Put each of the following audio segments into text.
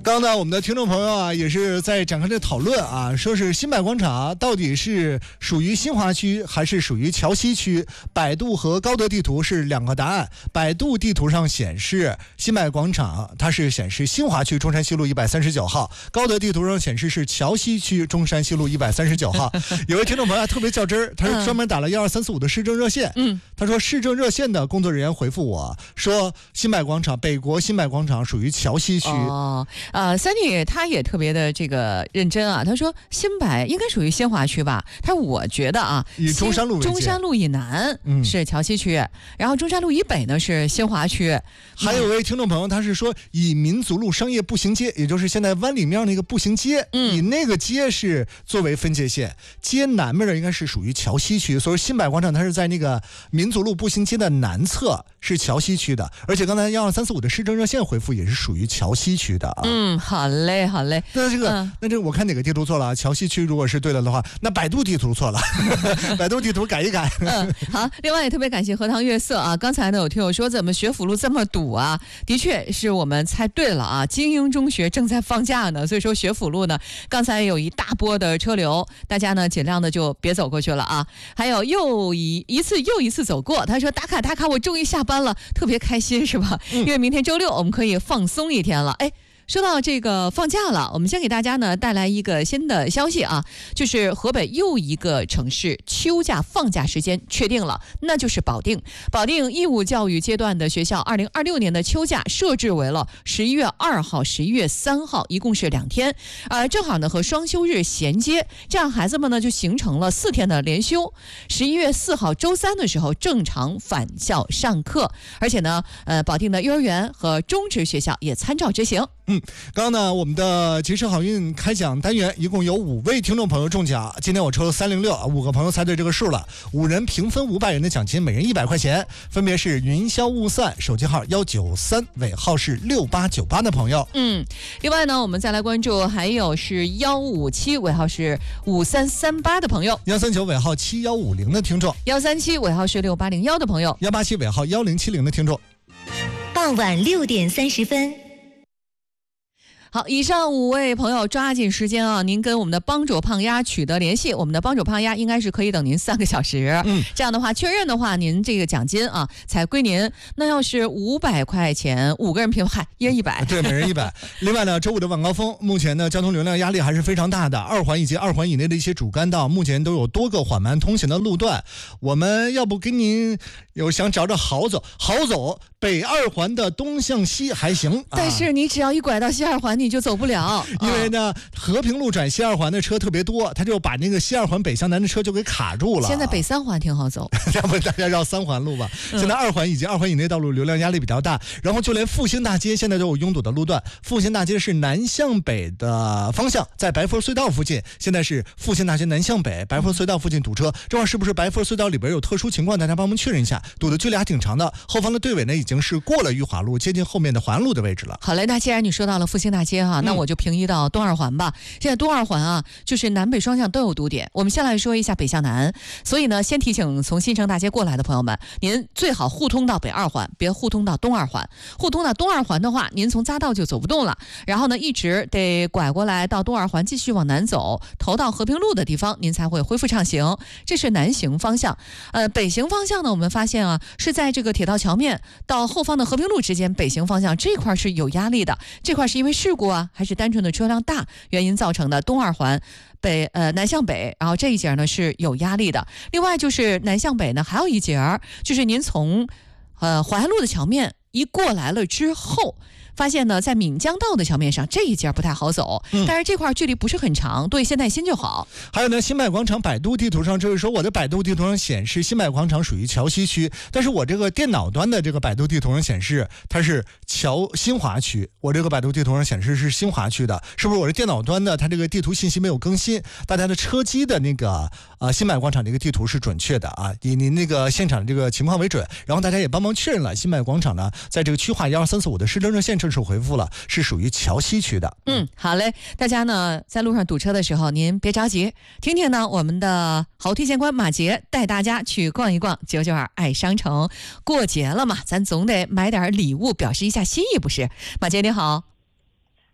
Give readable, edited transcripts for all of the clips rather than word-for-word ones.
刚才我们的听众朋友啊，也是在展开这讨论啊，说是新百广场到底是属于新华区还是属于桥西区？百度和高德地图是两个答案。百度地图上显示新百广场，它是显示新华区中山西路139号；高德地图上显示是桥西区中山西路139号。有位听众朋友特别较真儿，他是专门打了12345的市政热线。他说市政热线的工作人员回复我说，新百广场北国新百广场属于桥西区。 三弟他也特别的这个认真啊，他说新百应该属于新华区吧？他说我觉得啊， 以中山路为界， 中山路以南是桥西区，然后中山路以北呢是新华区。 还有位听众朋友，他是说以民族路商业步行街，也就是现在湾里面那个步行街，以那个街是作为分界线，街南面的应该是属于桥西区，所以新百广场它是在那个民族路步行街的南侧，是桥西区的。而且刚才12345的市政热线回复也是属于桥西区的啊。 好嘞，好嘞。 那这个我看哪个地图错了？桥西区如果是对了的话，那百度地图错了，百度地图改一改。 好。另外也特别感谢荷塘月色啊，刚才呢有听友说怎么学府路这么堵啊？的确是我们猜对了啊，精英中学正在放假呢，所以说学府路呢刚才有一大波的车流，大家呢尽量的就别走过去了啊。还有又一次走过，他说打卡，我终于下班了，特别开心是吧？因为明天周六我们可以放松一天了。说到这个放假了，我们先给大家呢带来一个新的消息啊，就是河北又一个城市秋假放假时间确定了，那就是保定。保定义务教育阶段的学校2026年的秋假设置为了11月2号、11月3号，一共是2天，正好呢和双休日衔接，这样孩子们呢就形成了4天的连休。11月4号周三的时候正常返校上课，而且呢，保定的幼儿园和中职学校也参照执行。 刚刚呢，我们的吉时好运开奖单元一共有5位听众朋友中奖，今天我抽了306，5个朋友猜对这个数了，5人平分500元的奖金，每人100块钱，分别是云霄雾散手机号193，尾号是6898的朋友。 另外呢，我们再来关注还有是157尾号是5338的朋友 ，139尾号7150的听众 ，137尾号是6801的朋友 ，187尾号1070的听众。 傍晚6点30分。 好，以上5位朋友抓紧时间啊！您跟我们的帮主胖丫取得联系，我们的帮主胖丫应该是可以等您3个小时。这样的话确认的话，您这个奖金啊才归您。那要是500块钱，5个人平分，一人100， 对，每人100。另外呢，周五的晚高峰，目前呢交通流量压力还是非常大的，2环以及2环以内的一些主干道，目前都有多个缓慢通行的路段。我们要不给您想找好走，北2环的东向西还行， 但是你只要一拐到西2环，你就走不了， 因为呢，和平路转西2环的车特别多，他就把那个西2环北向南的车就给卡住了。 现在北3环挺好走， 要不大家绕3环路吧。现在2环以及2环以内道路流量压力比较大，然后就连复兴大街现在都有拥堵的路段。复兴大街是南向北的方向，在白佛隧道附近，现在是复兴大街南向北，白佛隧道附近堵车。这会儿是不是白佛隧道里边有特殊情况？大家帮我们确认一下。堵的距离还挺长的，后方的队尾呢已经是过了裕华路，接近后面的环路的位置了。 好嘞，那既然你说到了复兴大街那我就平移到东2环吧。现在东2环啊，就是南北双向都有堵点。我们先来说一下北向南，所以呢，先提醒从新城大街过来的朋友们，您最好互通到北2环，别互通到东2环。互通到东2环的话，您从匝道就走不动了，然后呢，一直得拐过来到东2环，继续往南走，投到和平路的地方，您才会恢复畅行。这是南行方向。北行方向呢，我们发现啊，是在这个铁道桥面到后方的和平路之间，北行方向这块是有压力的。这块是因为事故啊，还是单纯的车辆大原因造成的？东2环南向北，然后这一节呢是有压力的。另外就是南向北呢，还有一节就是您从淮安路的桥面一过来了之后，发现呢，在闽江道的桥面上这一节不太好走，但是这块距离不是很长，对现代新就好。 还有呢，新百广场百度地图上就是说，我的百度地图上显示新百广场属于桥西区，但是我这个电脑端的这个百度地图上显示它是新华区，我这个百度地图上显示是新华区的，是不是我这电脑端的它这个地图信息没有更新？大家的车机的那个新百广场这个地图是准确的啊，以您那个现场这个情况为准，然后大家也帮忙确认了，新百广场呢在这个区划12345的市政热线正式回复了，是属于桥西区的。 好嘞，大家呢在路上堵车的时候，您别着急，听听呢我们的好推荐官马杰带大家去逛一逛992爱商城。过节了嘛，咱总得买点礼物表示一下心意，不是？马杰你好。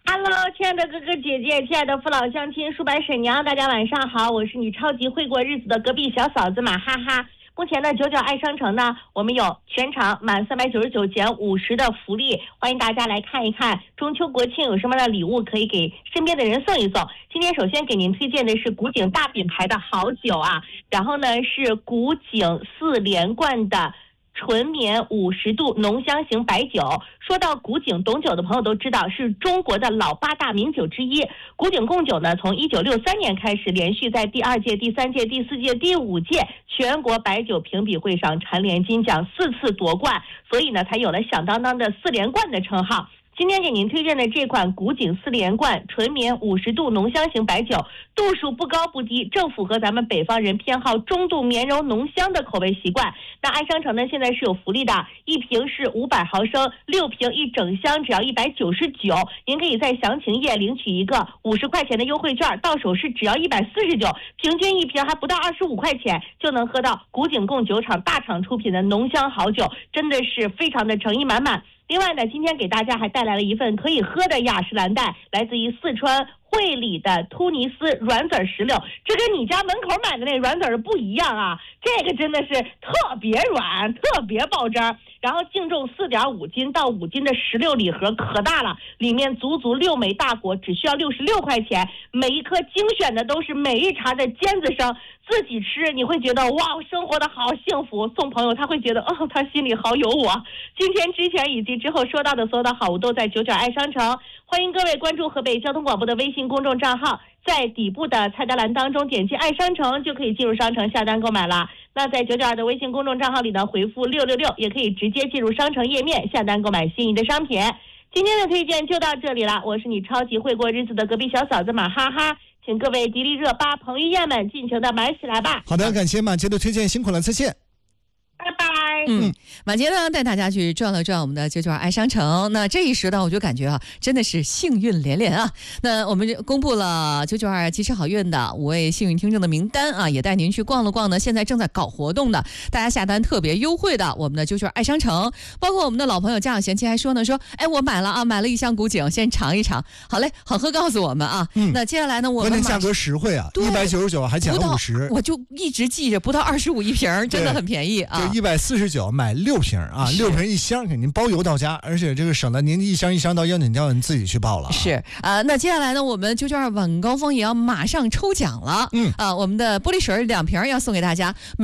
Hello， 亲爱的哥哥姐姐，亲爱的父老乡亲、叔伯婶娘，大家晚上好，我是你超级会过日子的隔壁小嫂子马哈哈。目前的99爱商城呢，我们有全场满399减50的福利，欢迎大家来看一看中秋国庆有什么样的礼物可以给身边的人送一送。今天首先给您推荐的是古井大品牌的好酒啊，然后呢是古井4连冠的纯棉50度浓香型白酒。说到古井，懂酒的朋友都知道是中国的老8大名酒之一。古井贡酒呢，从1963年开始，连续在第2届、第3届、第4届、第5届全国白酒评比会上蝉联金奖4次夺冠，所以呢，才有了响当当的4连冠的称号。今天给您推荐的这款古井4连冠纯棉50度浓香型白酒，度数不高不低，正符合咱们北方人偏好中度绵柔浓香的口味习惯。那爱商城呢，现在是有福利的，一瓶是500毫升，6瓶一整箱只要199，您可以在详情页领取一个50块钱的优惠券，到手是只要149，平均一瓶还不到25块钱，就能喝到古井贡酒厂大厂出品的浓香好酒，真的是非常的诚意满满。另外呢，今天给大家还带来了一份可以喝的雅诗兰黛，来自于四川会理的突尼斯软籽石榴，这跟你家门口买的那软籽不一样啊，这个真的是特别软，特别爆汁儿。然后净重4.5斤到5斤的16礼盒可大了，里面足足6枚大果，只需要66块钱，每一颗精选的都是每日茶的尖子生，自己吃你会觉得哇，生活的好幸福，送朋友他会觉得哦，他心里好有我。今天之前以及之后说到的所有的好物都在99爱商城，欢迎各位关注河北交通广播的微信公众账号，在底部的菜单栏当中点击爱商城就可以进入商城下单购买了。那在992的微信公众账号里呢，回复666也可以直接进入商城页面下单购买心仪的商品。今天的推荐就到这里了，我是你超级会过日子的隔壁小嫂子马哈哈，请各位迪丽热巴、彭于晏们尽情的买起来吧。 好的，感谢马杰的推荐，辛苦了，再见。 拜拜。 马杰呢带大家去转了转我们的992爱商城。那这一时呢，我就感觉啊，真的是幸运连连啊。那我们公布了992吉时好运的5位幸运听众的名单啊，也带您去逛了逛呢。现在正在搞活动的，大家下单特别优惠的我们的992爱商城。包括我们的老朋友家长贤妻还说呢，说哎，我买了一箱古井，先尝一尝。好嘞，好喝告诉我们啊。那接下来呢，我们价格实惠啊，199还减了50， 我就一直记着不到25一瓶，真的很便宜啊。 对，149买6瓶啊，6瓶1箱，给您包邮到家，而且这个省得您一箱一箱到邀请店您自己去报了。 是啊，那接下来呢，我们992晚高峰也要马上抽奖了。我们的玻璃水2瓶要送给大家。